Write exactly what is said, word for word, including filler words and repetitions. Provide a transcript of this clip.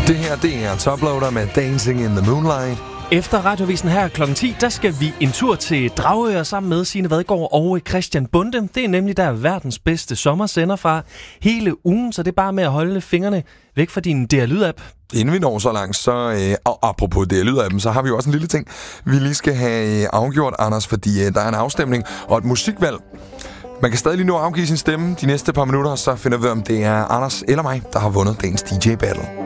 Det her, det er Toploader med Dancing in the Moonlight. Efter Radiovisen her klokken ti, der skal vi en tur til Dragør sammen med Signe Vadgaard og Christian Bonde. Det er nemlig der verdens bedste sommersender fra hele ugen, så det er bare med at holde fingrene væk fra din D R Lyd-app. Inden vi når så langt, så øh, og apropos D R Lyd-appen, så har vi jo også en lille ting, vi lige skal have afgjort, Anders, fordi øh, der er en afstemning og et musikvalg. Man kan stadig lige nu afgive sin stemme de næste par minutter, så finder vi, om det er Anders eller mig, der har vundet dagens D J Battle.